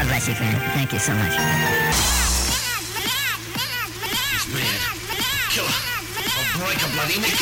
God bless you, Fran. Thank you so much. He's mad. Killer. I'll break a bloody neck.